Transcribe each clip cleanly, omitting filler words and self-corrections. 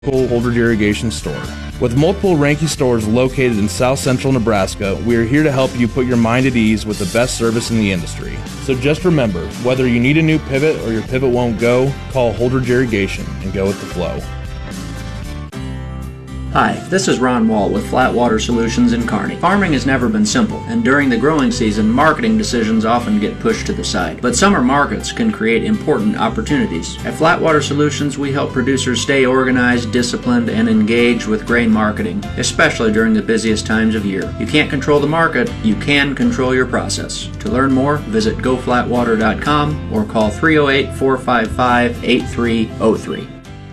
Holdridge Irrigation store. With multiple Ranke stores located in South Central Nebraska, we are here to help you put your mind at ease with the best service in the industry. So just remember, whether you need a new pivot or your pivot won't go, call Holdridge Irrigation and go with the flow. Hi, this is Ron Wall with Flat Water Solutions in Kearney. Farming has never been simple, and during the growing season, marketing decisions often get pushed to the side. But summer markets can create important opportunities. At Flat Water Solutions, we help producers stay organized, disciplined, and engaged with grain marketing, especially during the busiest times of year. You can't control the market, you can control your process. To learn more, visit goflatwater.com or call 308-455-8303.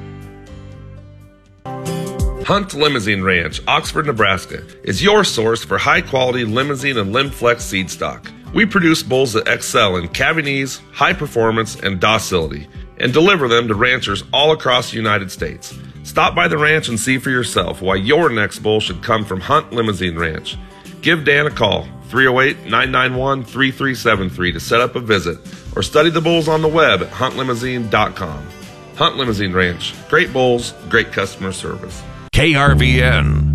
Hunt Limousine Ranch, Oxford, Nebraska, is your source for high-quality limousine and Limflex seed stock. We produce bulls that excel in calving ease, high performance, and docility, and deliver them to ranchers all across the United States. Stop by the ranch and see for yourself why your next bull should come from Hunt Limousine Ranch. Give Dan a call, 308-991-3373 to set up a visit, or study the bulls on the web at huntlimousine.com. Hunt Limousine Ranch, great bulls, great customer service. KRVN.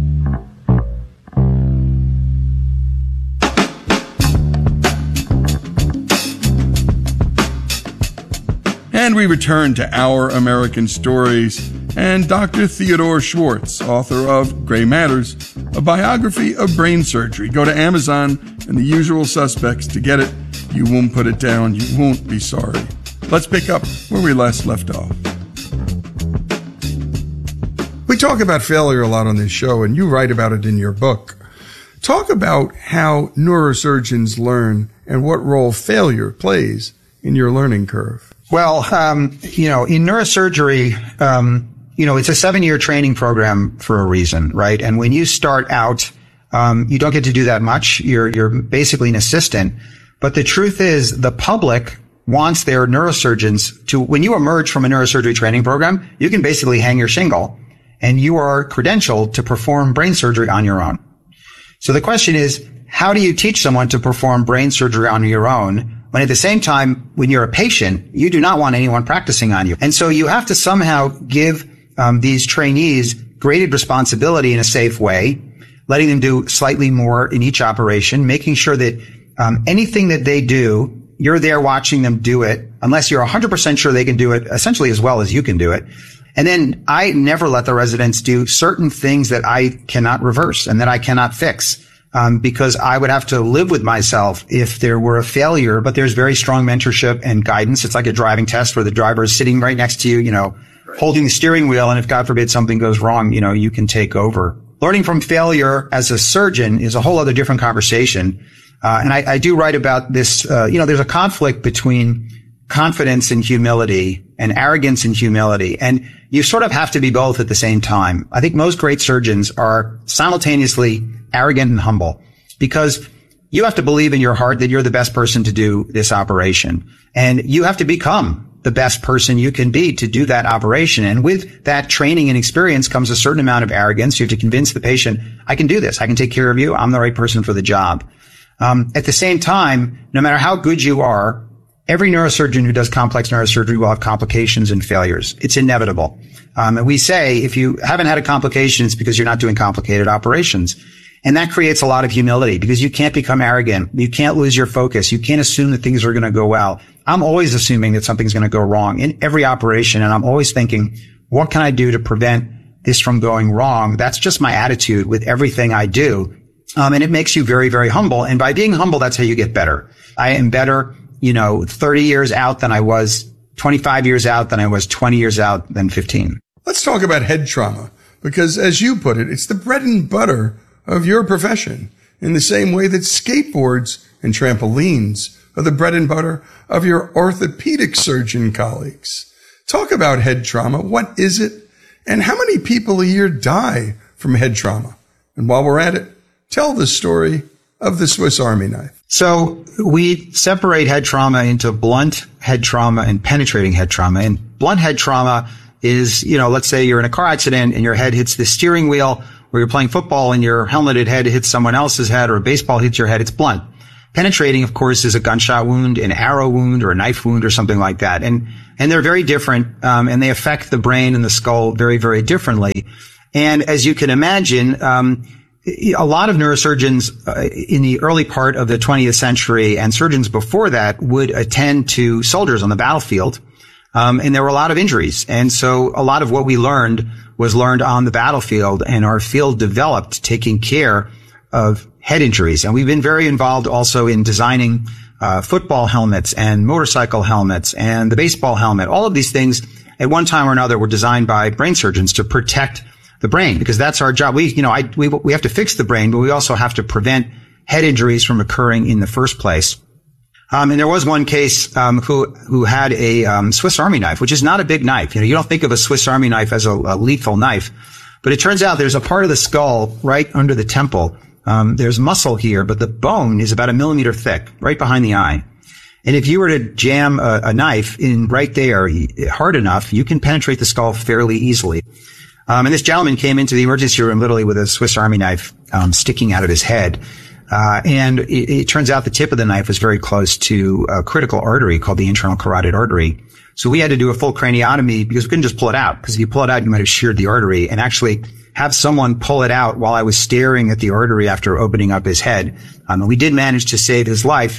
And we return to Our American Stories and Dr. Theodore Schwartz, author of Gray Matters, a biography of brain surgery. Go to Amazon and the usual suspects to get it. You won't put it down. You won't be sorry. Let's pick up where we last left off. We talk about failure a lot on this show, and you write about it in your book. Talk about how neurosurgeons learn and what role failure plays in your learning curve. Well, in neurosurgery, it's a 7-year training program for a reason, right? And when you start out, you don't get to do that much. You're basically an assistant. But the truth is the public wants their neurosurgeons to, when you emerge from a neurosurgery training program, you can basically hang your shingle and you are credentialed to perform brain surgery on your own. So the question is, how do you teach someone to perform brain surgery on your own when at the same time, when you're a patient, you do not want anyone practicing on you? And so you have to somehow give these trainees graded responsibility in a safe way, letting them do slightly more in each operation, making sure that anything that they do, you're there watching them do it, unless you're 100% sure they can do it essentially as well as you can do it. And then I never let the residents do certain things that I cannot reverse and that I cannot fix, because I would have to live with myself if there were a failure. But there's very strong mentorship and guidance. It's like a driving test where the driver is sitting right next to you, holding the steering wheel. And if God forbid something goes wrong, you can take over. Learning from failure as a surgeon is a whole other different conversation. And I do write about this. There's a conflict between confidence and humility and arrogance and humility. And you sort of have to be both at the same time. I think most great surgeons are simultaneously arrogant and humble because you have to believe in your heart that you're the best person to do this operation. And you have to become the best person you can be to do that operation. And with that training and experience comes a certain amount of arrogance. You have to convince the patient, I can do this. I can take care of you. I'm the right person for the job. At the same time, no matter how good you are, every neurosurgeon who does complex neurosurgery will have complications and failures. It's inevitable. And we say if you haven't had a complication, it's because you're not doing complicated operations. And that creates a lot of humility because you can't become arrogant. You can't lose your focus. You can't assume that things are going to go well. I'm always assuming that something's going to go wrong in every operation. And I'm always thinking, what can I do to prevent this from going wrong? That's just my attitude with everything I do. And it makes you very, very humble. And by being humble, that's how you get better. I am better 30 years out than I was, 25 years out than I was, 20 years out than 15. Let's talk about head trauma, because as you put it, it's the bread and butter of your profession in the same way that skateboards and trampolines are the bread and butter of your orthopedic surgeon colleagues. Talk about head trauma. What is it? And how many people a year die from head trauma? And while we're at it, tell the story of the Swiss Army knife. So we separate head trauma into blunt head trauma and penetrating head trauma. And blunt head trauma is, let's say you're in a car accident and your head hits the steering wheel, or you're playing football and your helmeted head hits someone else's head, or a baseball hits your head. It's blunt. Penetrating, of course, is a gunshot wound, an arrow wound, or a knife wound, or something like that. And they're very different, and they affect the brain and the skull very, very differently. And as you can imagine, a lot of neurosurgeons in the early part of the 20th century and surgeons before that would attend to soldiers on the battlefield. And there were a lot of injuries. And so a lot of what we learned was learned on the battlefield, and our field developed taking care of head injuries. And we've been very involved also in designing football helmets and motorcycle helmets and the baseball helmet. All of these things at one time or another were designed by brain surgeons to protect the brain, because that's our job. We have to fix the brain, but we also have to prevent head injuries from occurring in the first place. And there was one case, who had a, Swiss Army knife, which is not a big knife. You don't think of a Swiss Army knife as a lethal knife, but it turns out there's a part of the skull right under the temple. There's muscle here, but the bone is about 1 millimeter thick, right behind the eye. And if you were to jam a knife in right there hard enough, you can penetrate the skull fairly easily. And this gentleman came into the emergency room literally with a Swiss Army knife, sticking out of his head. And it turns out the tip of the knife was very close to a critical artery called the internal carotid artery. So we had to do a full craniotomy because we couldn't just pull it out, because if you pull it out, you might have sheared the artery, and actually have someone pull it out while I was staring at the artery after opening up his head. And we did manage to save his life.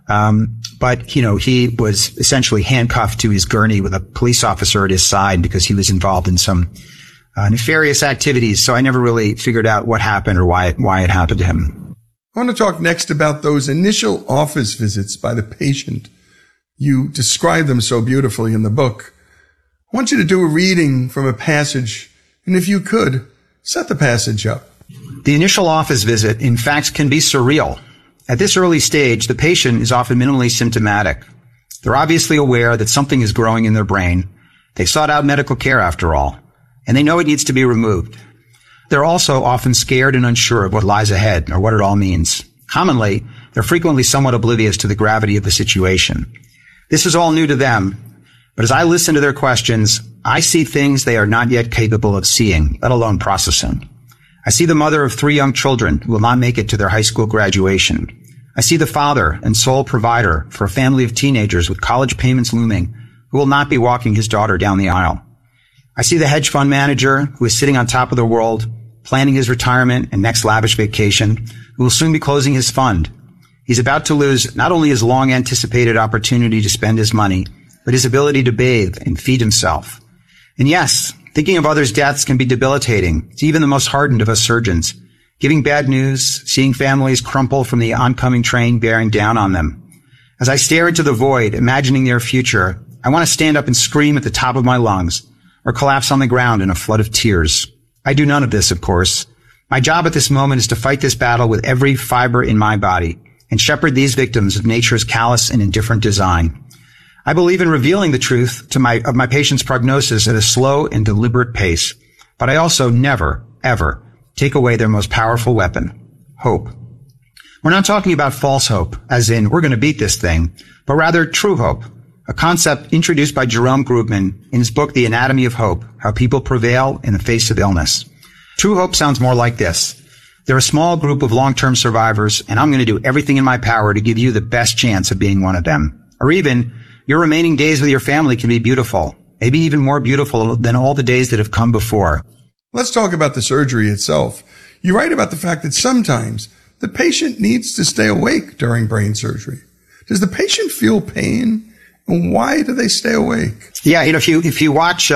But he was essentially handcuffed to his gurney with a police officer at his side because he was involved in some nefarious activities. So I never really figured out what happened or why it happened to him. I want to talk next about those initial office visits by the patient. You describe them so beautifully in the book. I want you to do a reading from a passage, and if you could, set the passage up. The initial office visit, in fact, can be surreal. At this early stage, the patient is often minimally symptomatic. They're obviously aware that something is growing in their brain. They sought out medical care after all, and they know it needs to be removed. They're also often scared and unsure of what lies ahead or what it all means. Commonly, they're frequently somewhat oblivious to the gravity of the situation. This is all new to them, but as I listen to their questions, I see things they are not yet capable of seeing, let alone processing. I see the mother of 3 young children who will not make it to their high school graduation. I see the father and sole provider for a family of teenagers with college payments looming who will not be walking his daughter down the aisle. I see the hedge fund manager who is sitting on top of the world, planning his retirement and next lavish vacation, who will soon be closing his fund. He's about to lose not only his long-anticipated opportunity to spend his money, but his ability to bathe and feed himself. And yes, thinking of others' deaths can be debilitating to even the most hardened of us surgeons. Giving bad news, seeing families crumple from the oncoming train bearing down on them. As I stare into the void, imagining their future, I want to stand up and scream at the top of my lungs, or collapse on the ground in a flood of tears. I do none of this, of course. My job at this moment is to fight this battle with every fiber in my body and shepherd these victims of nature's callous and indifferent design. I believe in revealing the truth of my patient's prognosis at a slow and deliberate pace, but I also never, ever take away their most powerful weapon, hope. We're not talking about false hope, as in we're going to beat this thing, but rather true hope, a concept introduced by Jerome Grubman in his book, The Anatomy of Hope, How People Prevail in the Face of Illness. True hope sounds more like this. They're a small group of long-term survivors, and I'm going to do everything in my power to give you the best chance of being one of them. Or even, your remaining days with your family can be beautiful, maybe even more beautiful than all the days that have come before. Let's talk about the surgery itself. You write about the fact that sometimes the patient needs to stay awake during brain surgery. Does the patient feel pain? And why do they stay awake? Yeah, if you watch,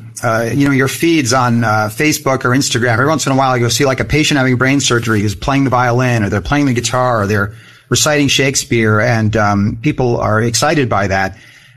your feeds on Facebook or Instagram, every once in a while you'll see like a patient having brain surgery who's playing the violin or they're playing the guitar or they're reciting Shakespeare, and people are excited by that.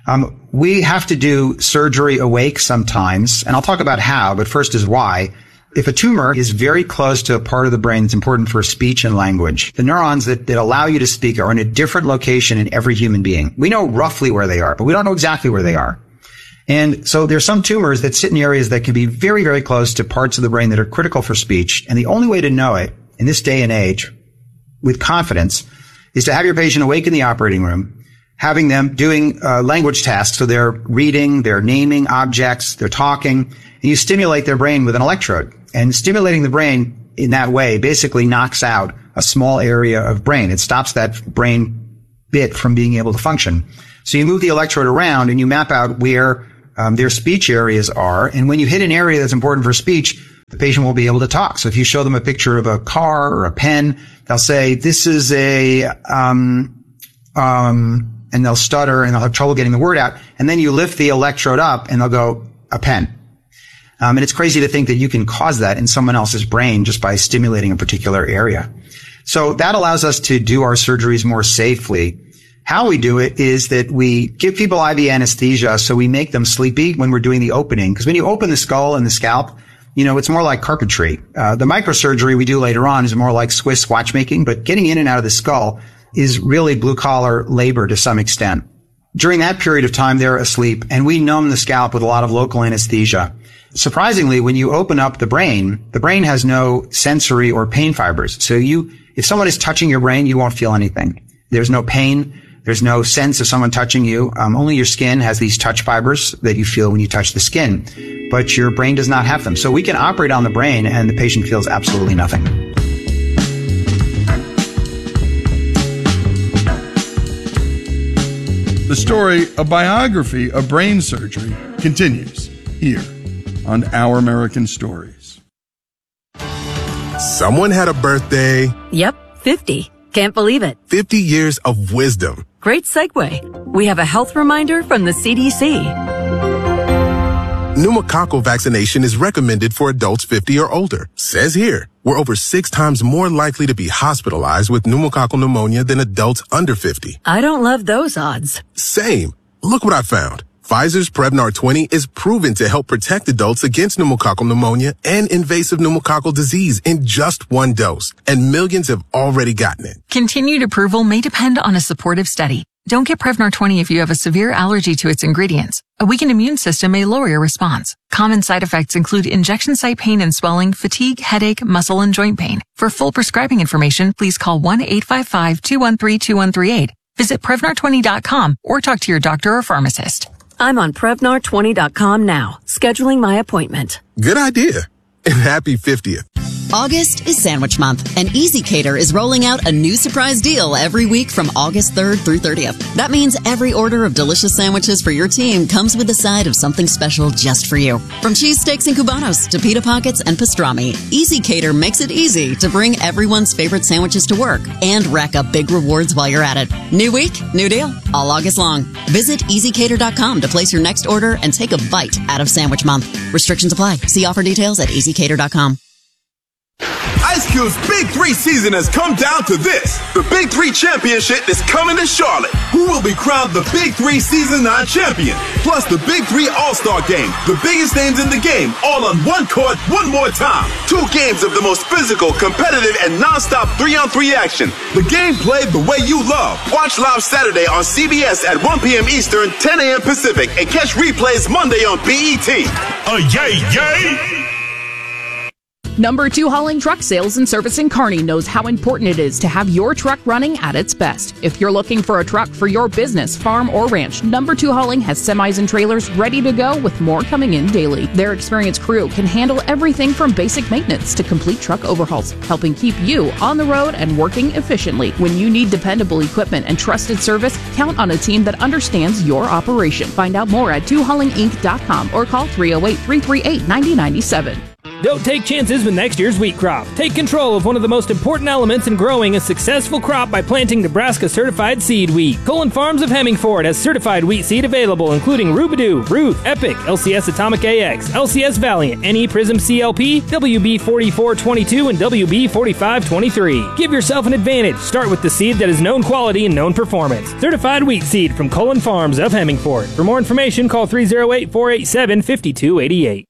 We have to do surgery awake sometimes, and I'll talk about how, but first is why. If a tumor is very close to a part of the brain that's important for speech and language, the neurons that allow you to speak are in a different location in every human being. We know roughly where they are, but we don't know exactly where they are. And so there's some tumors that sit in areas that can be very, very close to parts of the brain that are critical for speech. And the only way to know it in this day and age with confidence is to have your patient awake in the operating room, having them doing language tasks. So they're reading, they're naming objects, they're talking, and you stimulate their brain with an electrode. And stimulating the brain in that way basically knocks out a small area of brain. It stops that brain bit from being able to function. So you move the electrode around and you map out where their speech areas are. And when you hit an area that's important for speech, the patient will be able to talk. So if you show them a picture of a car or a pen, they'll say, this is and they'll stutter and they'll have trouble getting the word out. And then you lift the electrode up and they'll go, a pen. And it's crazy to think that you can cause that in someone else's brain just by stimulating a particular area. So that allows us to do our surgeries more safely. How we do it is that we give people IV anesthesia, so we make them sleepy when we're doing the opening. Because when you open the skull and the scalp, it's more like carpentry. The microsurgery we do later on is more like Swiss watchmaking, but getting in and out of the skull is really blue-collar labor to some extent. During that period of time, they're asleep, and we numb the scalp with a lot of local anesthesia. Surprisingly, when you open up the brain has no sensory or pain fibers. So if someone is touching your brain, you won't feel anything. There's no pain. There's no sense of someone touching you. Only your skin has these touch fibers that you feel when you touch the skin, but your brain does not have them. So we can operate on the brain and the patient feels absolutely nothing. The story, a biography of brain surgery, continues here on Our American Stories. Someone had a birthday. Yep, 50. Can't believe it. 50 years of wisdom. Great segue. We have a health reminder from the CDC. Pneumococcal vaccination is recommended for adults 50 or older. Says here, we're over 6 times more likely to be hospitalized with pneumococcal pneumonia than adults under 50. I don't love those odds. Same. Look what I found. Pfizer's Prevnar 20 is proven to help protect adults against pneumococcal pneumonia and invasive pneumococcal disease in just 1 dose, and millions have already gotten it. Continued approval may depend on a supportive study. Don't get Prevnar 20 if you have a severe allergy to its ingredients. A weakened immune system may lower your response. Common side effects include injection site pain and swelling, fatigue, headache, muscle, and joint pain. For full prescribing information, please call 1-855-213-2138. Visit Prevnar20.com or talk to your doctor or pharmacist. I'm on Prevnar20.com now, scheduling my appointment. Good idea. And happy 50th. August is Sandwich Month, and Easy Cater is rolling out a new surprise deal every week from August 3rd through 30th. That means every order of delicious sandwiches for your team comes with a side of something special just for you. From cheesesteaks and cubanos to pita pockets and pastrami, Easy Cater makes it easy to bring everyone's favorite sandwiches to work and rack up big rewards while you're at it. New week, new deal, all August long. Visit EasyCater.com to place your next order and take a bite out of Sandwich Month. Restrictions apply. See offer details at EasyCater.com. Ice Cube's Big 3 season has come down to this. The Big 3 Championship is coming to Charlotte. Who will be crowned the Big 3 Season 9 champion? Plus the Big 3 All-Star Game. The biggest names in the game, all on one court, one more time. 2 games of the most physical, competitive, and non-stop 3-on-3 action. The game played the way you love. Watch live Saturday on CBS at 1 p.m. Eastern, 10 a.m. Pacific, and catch replays Monday on BET. Yay, yay! Number 2 Hauling Truck Sales and Service in Kearney knows how important it is to have your truck running at its best. If you're looking for a truck for your business, farm, or ranch, Number 2 Hauling has semis and trailers ready to go with more coming in daily. Their experienced crew can handle everything from basic maintenance to complete truck overhauls, helping keep you on the road and working efficiently. When you need dependable equipment and trusted service, count on a team that understands your operation. Find out more at 2haulinginc.com or call 308-338-9097. Don't take chances with next year's wheat crop. Take control of one of the most important elements in growing a successful crop by planting Nebraska certified seed wheat. Colin Farms of Hemmingford has certified wheat seed available, including Rubidoo, Ruth, Epic, LCS Atomic AX, LCS Valiant, NE Prism CLP, WB4422, and WB4523. Give yourself an advantage. Start with the seed that is known quality and known performance. Certified wheat seed from Colin Farms of Hemmingford. For more information, call 308-487-5288.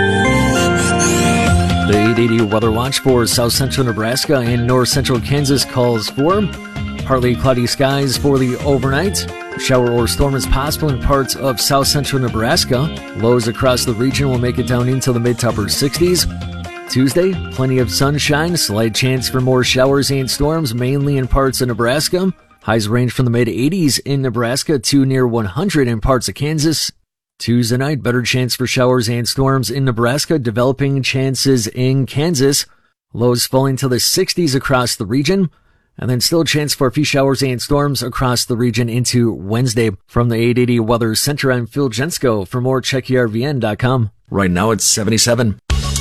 The 880 Weather Watch for south central Nebraska and north central Kansas calls for partly cloudy skies for the overnight. Shower or storm is possible in parts of south central Nebraska. Lows across the region will make it down into the mid to upper 60s. Tuesday, plenty of sunshine, slight chance for more showers and storms, mainly in parts of Nebraska. Highs range from the mid 80s in Nebraska to near 100 in parts of Kansas. Tuesday night, better chance for showers and storms in Nebraska, developing chances in Kansas. Lows falling to the 60s across the region. And then still a chance for a few showers and storms across the region into Wednesday. From the 880 Weather Center, I'm Phil Jensko. For more, check ERVN.com. Right now it's 77.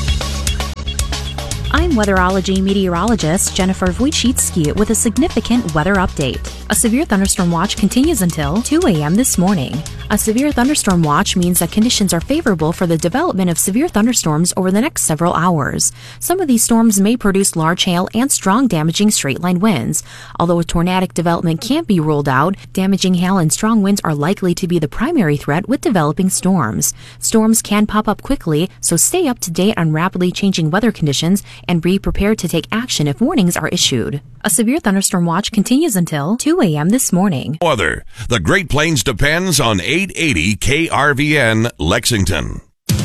I'm weatherology meteorologist Jennifer Wojcicki with a significant weather update. A severe thunderstorm watch continues until 2 a.m. this morning. A severe thunderstorm watch means that conditions are favorable for the development of severe thunderstorms over the next several hours. Some of these storms may produce large hail and strong damaging straight-line winds. Although a tornadic development can't be ruled out, damaging hail and strong winds are likely to be the primary threat with developing storms. Storms can pop up quickly, so stay up to date on rapidly changing weather conditions and be prepared to take action if warnings are issued. A severe thunderstorm watch continues until 2 a.m. this morning. Weather. The Great Plains depends on 880 KRVN Lexington.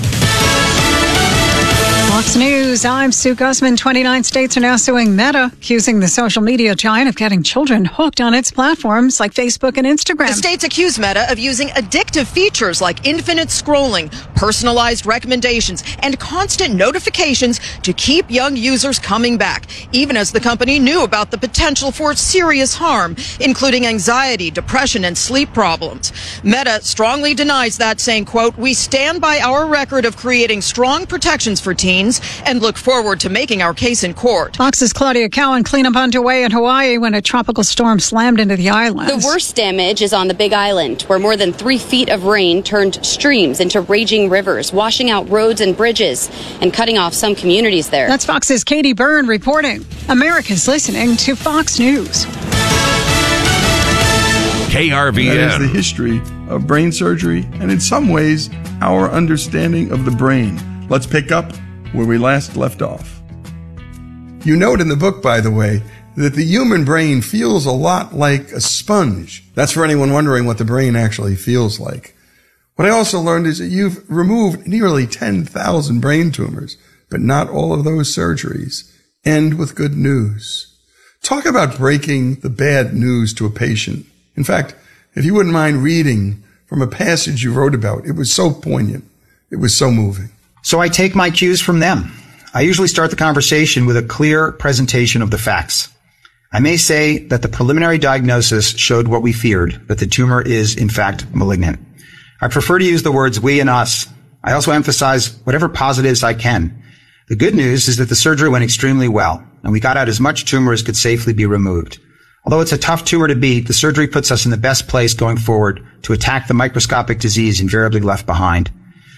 Fox News, I'm Sue Guzman. 29 states are now suing Meta, accusing the social media giant of getting children hooked on its platforms like Facebook and Instagram. The states accuse Meta of using addictive features like infinite scrolling, personalized recommendations, and constant notifications to keep young users coming back, even as the company knew about the potential for serious harm, including anxiety, depression, and sleep problems. Meta strongly denies that, saying, quote, "We stand by our record of creating strong protections for teens and look forward to making our case in court." Fox's Claudia Cowan. Cleanup underway in Hawaii when a tropical storm slammed into the island. The worst damage is on the Big Island, where more than 3 feet of rain turned streams into raging rivers, washing out roads and bridges and cutting off some communities there. That's Fox's Katie Byrne reporting. America's listening to Fox News. KRVN. That is the history of brain surgery and in some ways our understanding of the brain. Let's pick up where we last left off. You note in the book, by the way, that the human brain feels a lot like a sponge. That's for anyone wondering what the brain actually feels like. What I also learned is that you've removed nearly 10,000 brain tumors, but not all of those surgeries end with good news. Talk about breaking the bad news to a patient. In fact, if you wouldn't mind reading from a passage you wrote about, it was so poignant. It was so moving. So I take my cues from them. I usually start the conversation with a clear presentation of the facts. I may say that the preliminary diagnosis showed what we feared, that the tumor is, in fact, malignant. I prefer to use the words we and us. I also emphasize whatever positives I can. The good news is that the surgery went extremely well, and we got out as much tumor as could safely be removed. Although it's a tough tumor to beat, the surgery puts us in the best place going forward to attack the microscopic disease invariably left behind.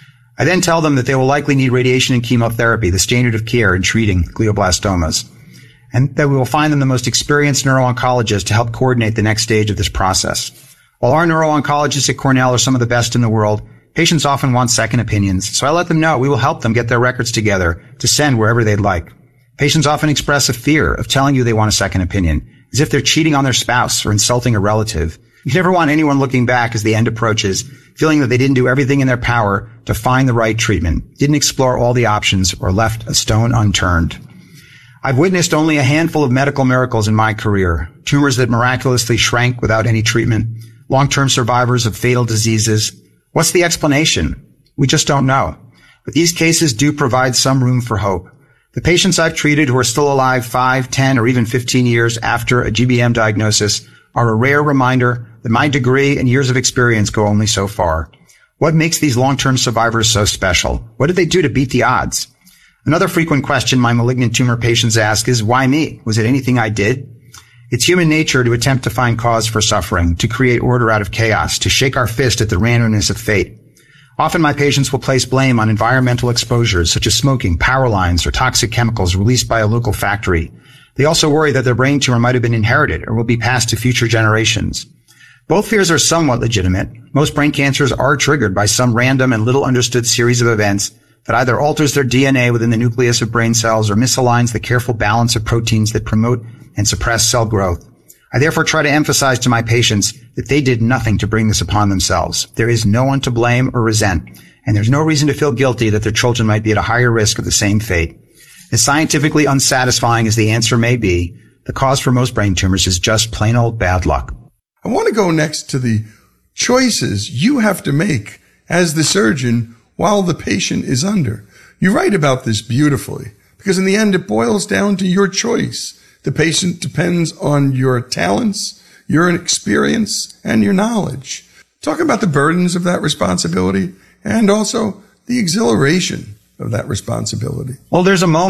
I then tell them that they will likely need radiation and chemotherapy, the standard of care in treating glioblastomas, and that we will find them the most experienced neuro-oncologists to help coordinate the next stage of this process. While our neuro-oncologists at Cornell are some of the best in the world, patients often want second opinions, so I let them know we will help them get their records together to send wherever they'd like. Patients often express a fear of telling you they want a second opinion, as if they're cheating on their spouse or insulting a relative. You never want anyone looking back as the end approaches, feeling that they didn't do everything in their power to find the right treatment, didn't explore all the options, or left a stone unturned. I've witnessed only a handful of medical miracles in my career. Tumors that miraculously shrank without any treatment, long-term survivors of fatal diseases. What's the explanation? We just don't know. But these cases do provide some room for hope. The patients I've treated who are still alive 5, 10, or even 15 years after a GBM diagnosis are a rare reminder that my degree and years of experience go only so far. What makes these long-term survivors so special? What did they do to beat the odds? Another frequent question my malignant tumor patients ask is, why me? Was it anything I did? It's human nature to attempt to find cause for suffering, to create order out of chaos, to shake our fist at the randomness of fate. Often my patients will place blame on environmental exposures such as smoking, power lines, or toxic chemicals released by a local factory. They also worry that their brain tumor might have been inherited or will be passed to future generations. Both fears are somewhat legitimate. Most brain cancers are triggered by some random and little understood series of events that either alters their DNA within the nucleus of brain cells or misaligns the careful balance of proteins that promote and suppress cell growth. I therefore try to emphasize to my patients that they did nothing to bring this upon themselves. There is no one to blame or resent, and there's no reason to feel guilty that their children might be at a higher risk of the same fate. As scientifically unsatisfying as the answer may be, the cause for most brain tumors is just plain old bad luck. I want to go next to the choices you have to make as the surgeon while the patient is under. You write about this beautifully, because in the end, it boils down to your choice. The patient depends on your talents, your experience, and your knowledge. Talk about the burdens of that responsibility and also the exhilaration of that responsibility. Well, there's a moment